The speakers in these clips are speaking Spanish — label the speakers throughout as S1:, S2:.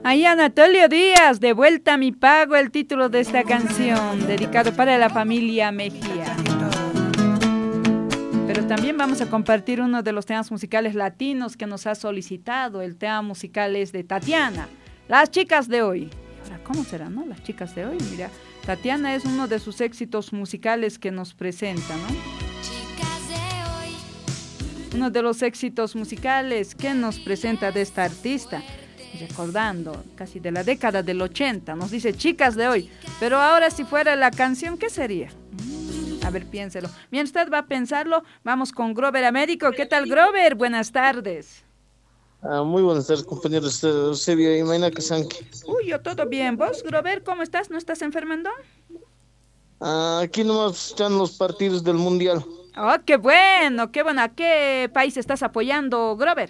S1: Ahí Anatolio Díaz, De vuelta a mi pago, el título de esta canción, dedicado para la familia Mejía. Pero también vamos a compartir uno de los temas musicales latinos que nos ha solicitado. El tema musical es de Tatiana, Las chicas de hoy. Ahora, ¿cómo será, no? Las chicas de hoy, mira. Tatiana es uno de sus éxitos musicales que nos presenta, ¿no? Uno de los éxitos musicales que nos presenta de esta artista. Recordando, casi de la década del 80, nos dice chicas de hoy, pero ahora si fuera la canción, ¿qué sería? A ver, piénselo. Mientras usted va a pensarlo, vamos con Grover Américo. ¿Qué tal, Grover? Buenas tardes.
S2: Muy buenas tardes, compañeros. Eusebio y Mayna Casanque.
S1: Uy, yo todo bien. ¿Vos, Grover, cómo estás? ¿No estás enfermando?
S2: Aquí nomás están los partidos del Mundial.
S1: Oh, qué bueno, qué bueno. ¿A qué país estás apoyando, Grover?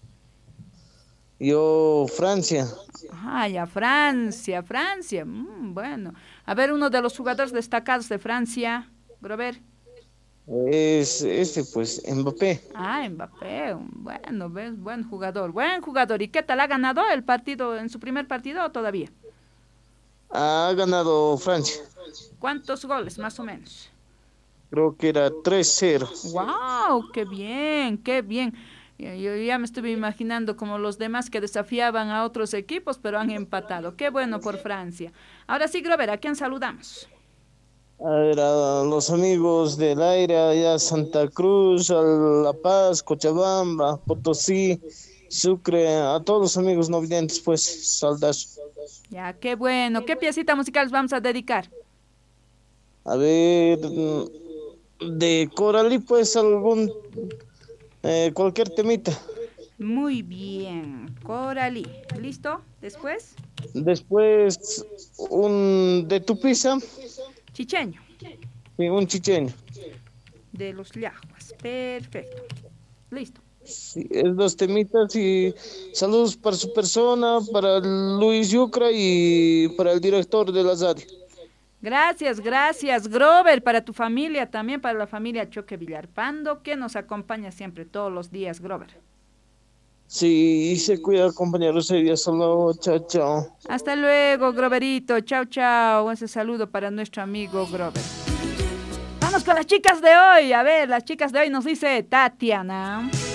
S2: Yo, Francia.
S1: Ah, ya, Francia, Francia. Bueno. A ver, uno de los jugadores destacados de Francia, Grover.
S2: Es pues, Mbappé.
S1: Ah, Mbappé. Bueno, ves, buen jugador, buen jugador. ¿Y qué tal? ¿Ha ganado el partido en su primer partido o todavía?
S2: Ha ganado Francia.
S1: ¿Cuántos goles, más o menos?
S2: Creo que era 3-0.
S1: ¡Wow! ¡Qué bien, qué bien! Yo ya me estuve imaginando como los demás que desafiaban a otros equipos, pero han empatado. ¡Qué bueno por Francia! Ahora sí, Grover, ¿a quién saludamos?
S2: A ver, a los amigos del aire, allá Santa Cruz, a La Paz, Cochabamba, Potosí, Sucre, a todos los amigos no videntes, pues, saldazo.
S1: Ya, qué bueno. ¿Qué piecita musical vamos a dedicar?
S2: A ver, de Coralí, pues, cualquier temita.
S1: Muy bien. Coralí. ¿Listo? ¿Después?
S2: Después, de Tupiza,
S1: Chicheño.
S2: y un chicheño.
S1: De los Llaguas. Perfecto. Listo.
S2: Sí, es dos temitas y saludos para su persona, para Luis Yucra y para el director de la radio.
S1: Gracias, gracias, Grover, para tu familia, también para la familia Choque Villarpando, que nos acompaña siempre todos los días, Grover.
S2: Sí, y se cuida, compañeros. Sería solo, chao, chao.
S1: Hasta luego, Groverito, chao, chao. Ese saludo para nuestro amigo Grover. Vamos con las chicas de hoy. A ver, las chicas de hoy nos dice Tatiana.